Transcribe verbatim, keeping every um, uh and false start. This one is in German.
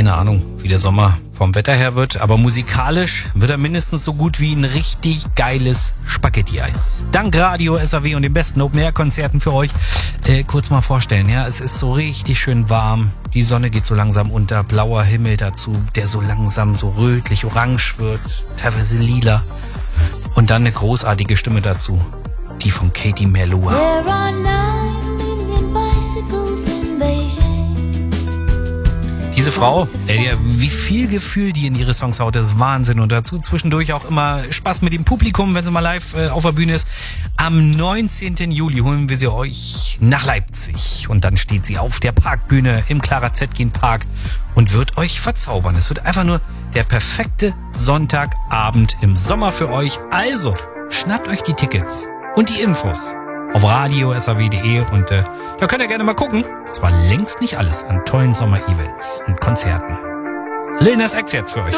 keine Ahnung, wie der Sommer vom Wetter her wird, aber musikalisch wird er mindestens so gut wie ein richtig geiles Spaghetti-Eis. Dank Radio S A W und den besten Open-Air-Konzerten für euch. Äh, kurz mal vorstellen, ja, es ist so richtig schön warm, die Sonne geht so langsam unter, blauer Himmel dazu, der so langsam so rötlich-orange wird, teilweise lila. Und dann eine großartige Stimme dazu, die von Katie Melua. There are nine million bicycles in Beijing. Diese Frau, ey, ja, wie viel Gefühl die in ihre Songs haut, das ist Wahnsinn. Und dazu zwischendurch auch immer Spaß mit dem Publikum, wenn sie mal live äh, auf der Bühne ist. Am neunzehnten Juli holen wir sie euch nach Leipzig. Und dann steht sie auf der Parkbühne im Clara Zetkin Park und wird euch verzaubern. Es wird einfach nur der perfekte Sonntagabend im Sommer für euch. Also, schnappt euch die Tickets und die Infos auf radio s a w punkt de und äh, da könnt ihr gerne mal gucken. Es war längst nicht alles an tollen Sommer-Events und Konzerten. Lil Nas X jetzt für euch.